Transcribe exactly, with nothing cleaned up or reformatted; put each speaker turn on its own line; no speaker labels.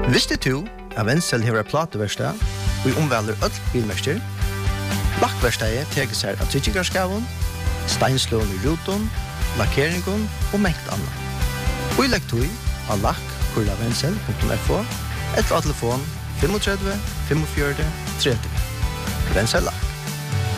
Visste du at Wenzel har plateverkstad og omvelder øll bilmester? Lakkverkstedet teker seg av tryggikarskaven, steinslån i ruton, lakkeringen og mengt annet. Og i lekktøy av lakk kurla wenzel punktum f o eller av telefon tre fem fem fem fire tre tre. Wenzel Lakk.